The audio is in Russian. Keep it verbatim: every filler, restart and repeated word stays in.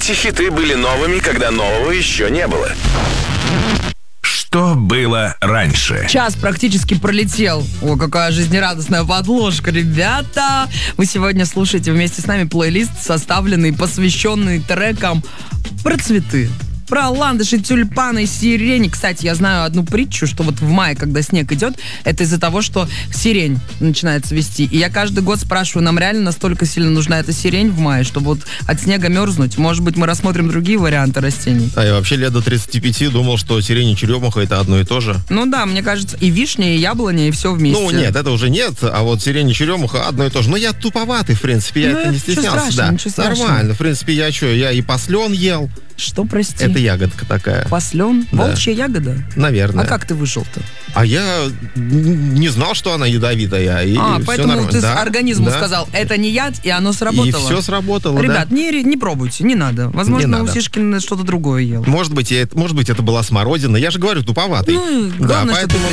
Эти хиты были новыми, когда нового еще не было. Что было раньше? Час практически пролетел. О, какая жизнерадостная подложка, ребята! Вы сегодня слушаете вместе с нами плейлист, составленный, посвященный трекам про цветы. Про ландыши, тюльпаны, сирени. Кстати, я знаю одну притчу, что вот в мае, когда снег идет, это из-за того, что сирень начинает цвести. И я каждый год спрашиваю, нам реально настолько сильно нужна эта сирень в мае, чтобы вот от снега мерзнуть? Может быть, мы рассмотрим другие варианты растений? А я вообще лет до тридцати пяти думал, что сирень и черемуха это одно и то же. Ну да, мне кажется, и вишня, и яблоня, и все вместе. Ну нет, это уже нет, а вот сирень и черемуха одно и то же. Но я туповатый, в принципе, я ну, это не стеснялся. Страшного, да. ничего страшного. Нормально, в принципе, я что, я и послен ел. Что, прости? Это ягодка такая. Послен? Да. Волчья ягода? Наверное. А как ты выжил-то? А я не знал, что она ядовитая. И а, все поэтому нормально. ты да, организму да. сказал, это не яд, и оно сработало. И все сработало, Ребят, да. не, не пробуйте, не надо. Возможно, Не надо. Усишкин что-то другое ел. Может быть, я, может быть, это была смородина. Я же говорю, туповатый. Ну, да, главное, что поэтому...